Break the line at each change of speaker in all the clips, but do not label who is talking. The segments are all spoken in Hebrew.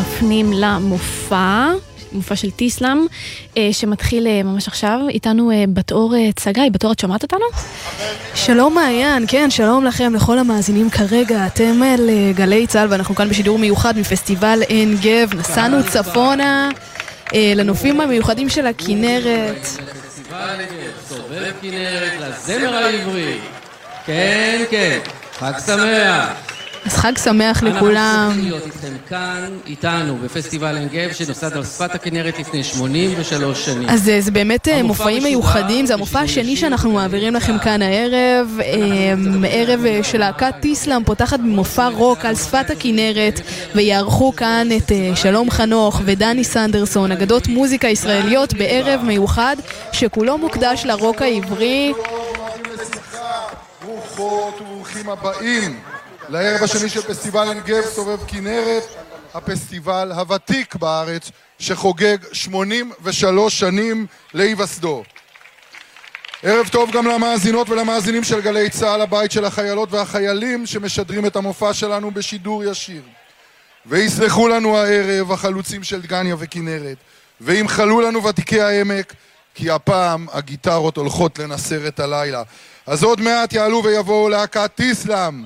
מפנים למופע של טיסלאם, שמתחיל ממש עכשיו. איתנו בת אור צגאי. בת אור, את שומעת אותנו?
שלום מעיין, כן, שלום לכם, לכל המאזינים כרגע. אתם על גלי צהל, ואנחנו כאן בשידור מיוחד מפסטיבל עין גב. נסענו צפונה לנופים המיוחדים של הכנרת.
פסטיבל עין גב, סובב כנרת לזמר העברי. כן, כן, חג שמח.
אז חג שמח לכולם.
אנחנו להיות איתכם כאן, איתנו, בפסטיבל עין גב, שנוסד על שפת הכנרת לפני 83 שנים.
אז זה באמת מופעים מיוחדים, זה המופע השני שאנחנו מעבירים לכם כאן הערב. ערב של להקת טיסלאם פותחת במופע רוק על שפת הכנרת, ויערכו כאן את שלום חנוך ודני סנדרסון, אגדות מוזיקה ישראליות, בערב מיוחד שכולו מוקדש לרוק העברי.
ברוכות וברוכים הבאים לערב השני של פסטיבל עין גב סובב כנרת, הפסטיבל הוותיק בארץ שחוגג 83 שנים להיווסדו. ערב טוב גם למאזינות ולמאזינים של גלי צהל, הבית של החיילות והחיילים שמשדרים את המופע שלנו בשידור ישיר. ויסלחו לנו הערב החלוצים של דגניה וכנרת, וימחלו לנו ותיקי העמק, כי הפעם הגיטרות הולכות לנסר את הלילה. אז עוד מעט יעלו ויבואו להקת טיסלאם,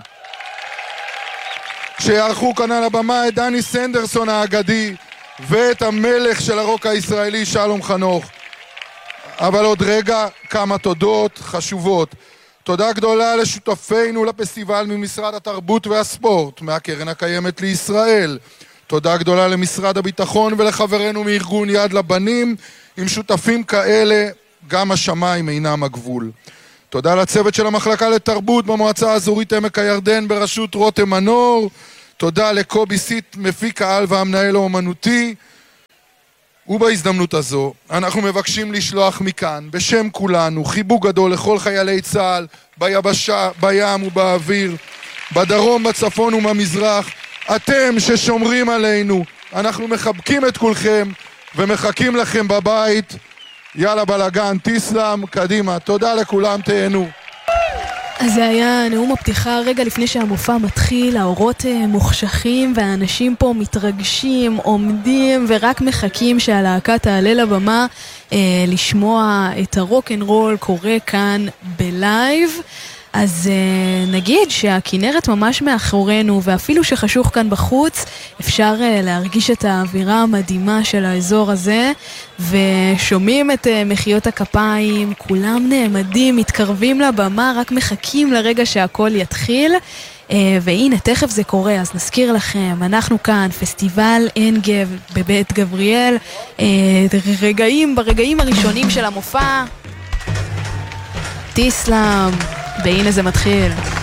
שיערכו כאן על הבמה את דני סנדרסון האגדי ואת המלך של הרוק הישראלי שלום חנוך. אבל עוד רגע כמה תודות חשובות. תודה גדולה לשותפינו לפסטיבל ממשרד התרבות והספורט, מהקרן הקיימת לישראל. תודה גדולה למשרד הביטחון ולחברינו מארגון יד לבנים. עם שותפים כאלה גם השמיים אינם הגבול. תודה לצוות של המחלקה לתרבות במועצה האזורית עמק הירדן בראשות רותם מנור. תודה לקובי סיט, מפיק העל והמנהל האומנותי. ובהזדמנות הזו אנחנו מבקשים לשלוח מכאן בשם כולנו חיבוק גדול לכל חיילי צה"ל ביבשה, בים ובאוויר, בדרום, בצפון ובמזרח. אתם ששומרים עלינו, אנחנו מחבקים את כולכם ומחכים לכם בבית. יאללה בלגן, טיסלאם, קדימה. תודה לכולם, תהנו.
אז זה היה נאום הפתיחה רגע לפני שהמופע מתחיל. האורות מוחשכים והאנשים פה מתרגשים, עומדים ורק מחכים שהלהקה תעלה לבמה לשמוע את הרוק אנד רול קורה כאן בלייב. אז נגיד שהכנרת ממש מאחורינו, ואפילו שחשוך כאן בחוץ אפשר להרגיש את האווירה המדהימה של האזור הזה, ושומעים את מחיאות הכפיים, כולם נעמדים, מתקרבים לבמה, רק מחכים לרגע שהכל יתחיל. והנה תכף זה קורה. אז נזכיר לכם, אנחנו כאן פסטיבל עין גב בבית גבריאל, ברגעים הראשונים של המופע טיסלאם, והנה זה מתחיל.